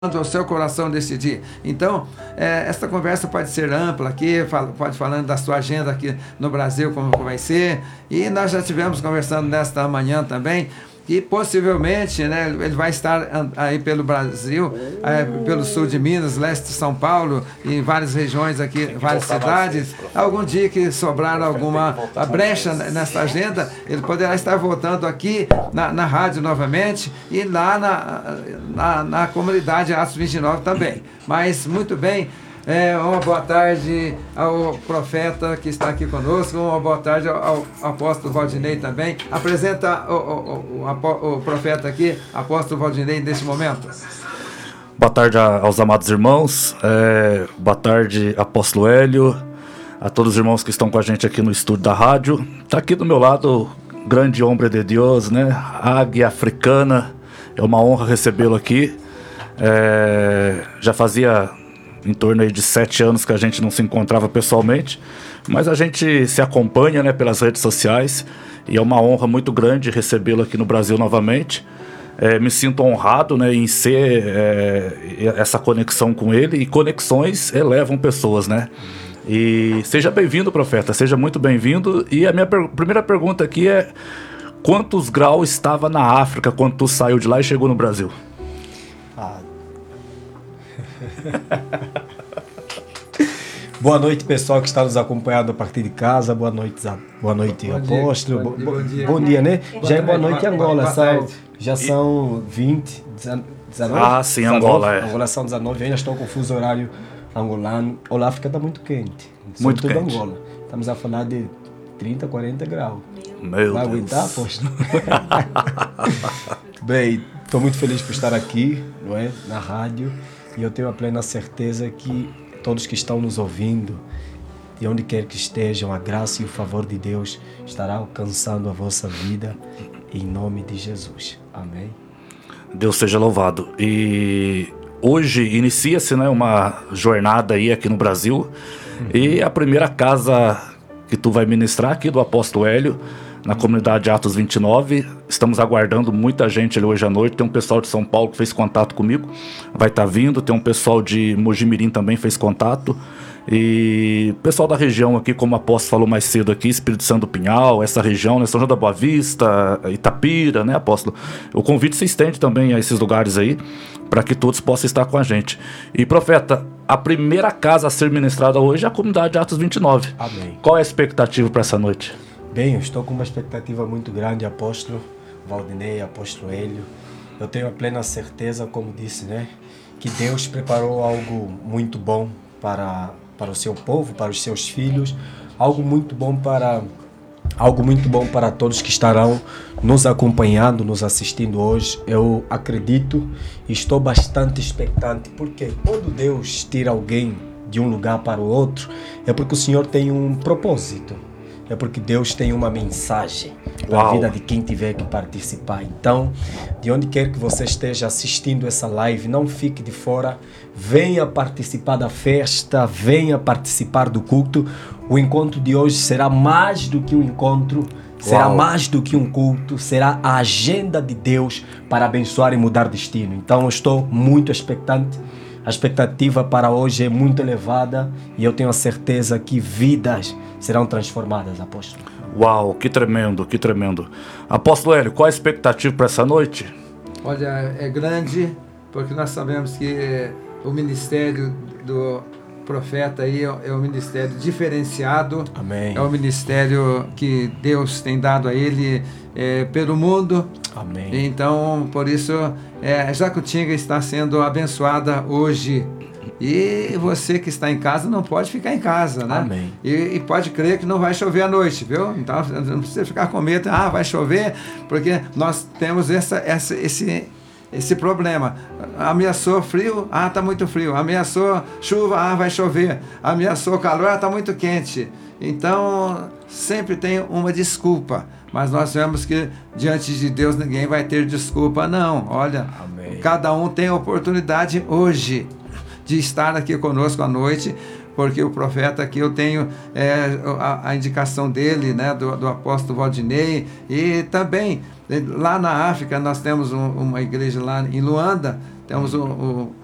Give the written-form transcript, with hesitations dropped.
ao seu coração decidir. Então, esta conversa pode ser ampla aqui, pode falando da sua agenda aqui no Brasil, como vai ser, e nós já estivemos conversando nesta manhã também, e possivelmente, né, ele vai estar aí pelo Brasil, pelo sul de Minas, leste de São Paulo, e em várias regiões aqui, várias cidades. Algum dia que sobrar alguma brecha nessa agenda, ele poderá estar voltando aqui na rádio novamente e lá na comunidade Atos 29 também. Mas, muito bem. Uma boa tarde ao profeta que está aqui conosco, uma boa tarde ao apóstolo Valdinei também. Apresenta o profeta aqui, apóstolo Valdinei, neste momento. Boa tarde aos amados irmãos, boa tarde apóstolo Hélio, a todos os irmãos que estão com a gente aqui no estúdio da rádio. Está aqui do meu lado o grande homem de Deus, né? Águia africana, é uma honra recebê-lo aqui. Já fazia em torno aí de 7 anos que a gente não se encontrava pessoalmente, mas a gente se acompanha, né, pelas redes sociais, e é uma honra muito grande recebê-lo aqui no Brasil novamente. Me sinto honrado, né, em ser essa conexão com ele, e conexões elevam pessoas, né? E seja bem-vindo, profeta, seja muito bem-vindo. E a minha primeira pergunta aqui é: quantos graus estava na África quando tu saiu de lá e chegou no Brasil? Boa noite, pessoal que está nos acompanhando a partir de casa. Boa noite, apóstolo. Bom dia, né? Já é boa noite em Angola. Já são 20, 19. Ah, sim, 19, Angola é. Angola são 19, ainda estou com o fuso horário angolano. A África está muito quente. Muito quente. Angola. Estamos a falar de 30, 40 graus. Meu Vai Deus. aguentar, apóstolo? Bem, estou muito feliz por estar aqui, não é? Na rádio. E eu tenho a plena certeza que todos que estão nos ouvindo, de onde quer que estejam, a graça e o favor de Deus estará alcançando a vossa vida, em nome de Jesus. Amém. Deus seja louvado. E hoje inicia-se, né, uma jornada aí aqui no Brasil. E a primeira casa que tu vai ministrar aqui do apóstolo Hélio, na comunidade Atos 29, estamos aguardando muita gente ali hoje à noite. Tem um pessoal de São Paulo que fez contato comigo, vai estar vindo. Tem um pessoal de Mojimirim também fez contato. E o pessoal da região aqui, como o apóstolo falou mais cedo aqui, Espírito Santo do Pinhal, essa região, né, São João da Boa Vista, Itapira, né, apóstolo? O convite se estende também a esses lugares aí, para que todos possam estar com a gente. E, profeta, a primeira casa a ser ministrada hoje é a comunidade Atos 29. Amém. Qual é a expectativa para essa noite? Bem, eu estou com uma expectativa muito grande, apóstolo Valdinei, apóstolo Hélio. Eu tenho a plena certeza, como disse, né, que Deus preparou algo muito bom para o seu povo, para os seus filhos, algo muito bom para todos que estarão nos acompanhando, nos assistindo hoje. Eu acredito e estou bastante expectante, porque quando Deus tira alguém de um lugar para o outro, é porque o Senhor tem um propósito. É porque Deus tem uma mensagem para a vida de quem tiver que participar. Então, de onde quer que você esteja assistindo essa live, não fique de fora. Venha participar da festa, venha participar do culto. O encontro de hoje será mais do que um encontro, será mais do que um culto, será a agenda de Deus para abençoar e mudar destino. Então, eu estou muito expectante. A expectativa para hoje é muito elevada e eu tenho a certeza que vidas serão transformadas, apóstolo. Uau, que tremendo, que tremendo. Apóstolo Hélio, qual a expectativa para essa noite? Olha, é grande, porque nós sabemos que o ministério do profeta aí é um ministério diferenciado. Amém. É um ministério que Deus tem dado a ele pelo mundo. Amém. Então, por isso, Jacutinga está sendo abençoada hoje. E você que está em casa não pode ficar em casa, né? Amém. E pode crer que não vai chover à noite, viu? Então, não precisa ficar com medo, vai chover, porque nós temos esse problema. Ameaçou frio, tá muito frio. Ameaçou chuva, vai chover. Ameaçou calor, tá muito quente. Então, sempre tem uma desculpa. Mas nós vemos que diante de Deus ninguém vai ter desculpa, não. Olha, Amém. Cada um tem a oportunidade hoje de estar aqui conosco à noite, porque o profeta aqui, eu tenho a indicação dele, né, do apóstolo Valdinei, e também lá na África nós temos uma igreja lá em Luanda, temos o